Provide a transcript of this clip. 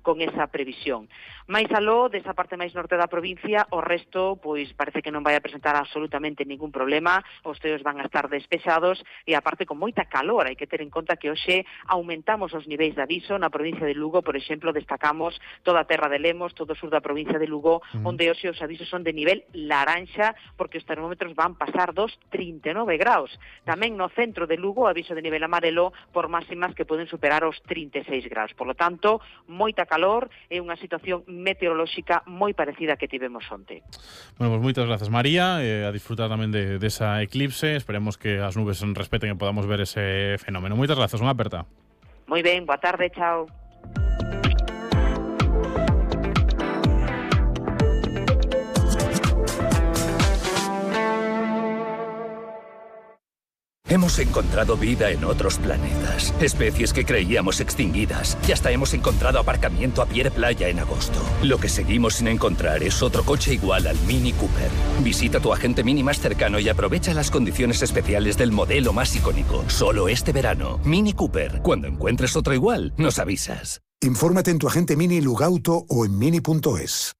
con esa previsión. Máis aló, desa parte máis norte da provincia, o resto, pois parece que non vai a presentar absolutamente ningún problema, os ceos van a estar despexados e aparte con moita calor. Hai que ter en conta que hoxe aumentamos os niveis de aviso na provincia de Lugo, por exemplo, destacamos toda a terra de Lemos, todo o sur da provincia de Lugo, onde hoxe os avisos son de nivel laranxa, porque os termómetros van pasar dos 39 graus. Tamén no centro de Lugo, aviso de nivel amarelo por máximas que poden superar os 36 graus. Por lo tanto, moita calor e unha situación meteorolóxica moi parecida que tivemos onte. Bueno, pues moitas grazas, María, a disfrutar tamén desa eclipse. Esperemos que as nubes respeten e podamos ver ese fenómeno. Moitas grazas, unha aperta. Moi ben, boa tarde, chao. Hemos encontrado vida en otros planetas, especies que creíamos extinguidas, y hasta hemos encontrado aparcamiento a pie de playa en agosto. Lo que seguimos sin encontrar es otro coche igual al Mini Cooper. Visita tu agente Mini más cercano y aprovecha las condiciones especiales del modelo más icónico. Solo este verano. Mini Cooper. Cuando encuentres otro igual, nos avisas. Infórmate en tu agente Mini Lugauto o en mini.es.